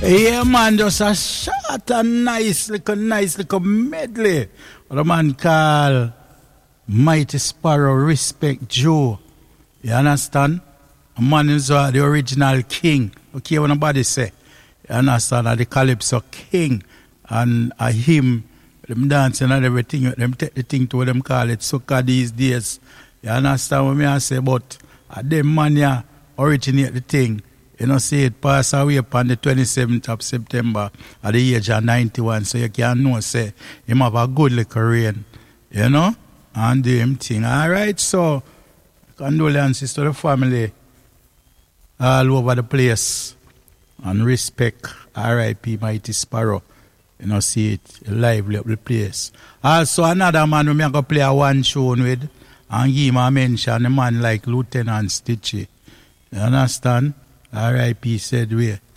Yeah, man, just a short and nice little medley. What a man called Mighty Sparrow, Respect Joe. You understand? A man is the original king. Okay, what nobody say. You understand? The Calypso king. And him, them dancing and everything. Them take the thing to what them call it soca these days. You understand what I say? But them man ya originate the thing. You know, see it pass away upon the 27th of September at the age of 91. So you can know, say, him have a good little reign, you know, and do him thing. All right, so condolences to the family all over the place. And respect, R.I.P. Mighty Sparrow. You know, see it, lively up the place. Also, another man who me going to play a one show with and give him a mention, a man like Lieutenant Stitchy. You understand? R.I.P. said we.